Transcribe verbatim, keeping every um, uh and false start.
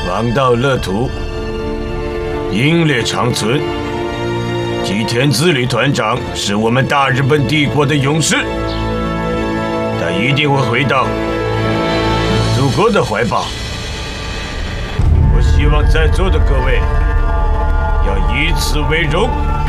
王道乐土，英烈长存。吉田自律团长是我们大日本帝国的勇士，他一定会回到祖国的怀抱。我希望在座的各位要以此为荣。